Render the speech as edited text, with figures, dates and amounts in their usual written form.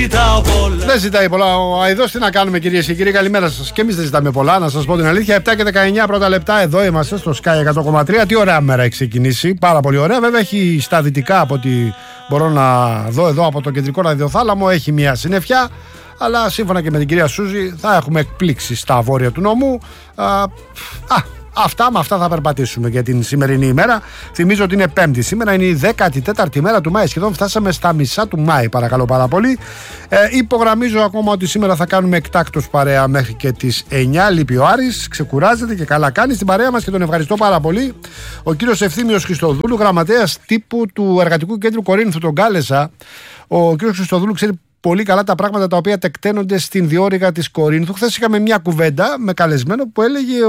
Δεν ζητάει πολλά ο Αηδός. Τι να κάνουμε, κυρίες και κύριοι, καλημέρα σας. Και εμείς δεν ζητάμε πολλά, να σας πω την αλήθεια. 7 και 19 πρώτα λεπτά, εδώ είμαστε στο Sky 100,3. Τι ωραία μέρα έχει ξεκινήσει. Πάρα πολύ ωραία. Βέβαια έχει στα δυτικά, από ό,τι μπορώ να δω εδώ από το κεντρικό ραδιοθάλαμο, έχει μια συννεφιά. Αλλά σύμφωνα και με την κυρία Σούζη, θα έχουμε εκπλήξεις στα βόρεια του νομού. Με αυτά θα περπατήσουμε για την σημερινή ημέρα. Θυμίζω ότι είναι Πέμπτη. Σήμερα είναι η 14η μέρα του Μάη. Σχεδόν φτάσαμε στα μισά του Μάη, παρακαλώ πάρα πολύ. Υπογραμμίζω ακόμα ότι σήμερα θα κάνουμε εκτάκτως παρέα μέχρι και τις 9. Λείπει ο Άρης, ξεκουράζεται και καλά κάνει στην παρέα μας και τον ευχαριστώ πάρα πολύ. Ο κύριος Ευθύμιος Χριστοδούλου, γραμματέας τύπου του Εργατικού Κέντρου Κορίνθου, τον κάλεσα. Ο κύριος Χριστοδούλου ξέρει πολύ καλά τα πράγματα τα οποία τεκταίνονται στην διόρυγα της Κορίνθου. Χθες είχαμε μια κουβέντα με καλεσμένο που έλεγε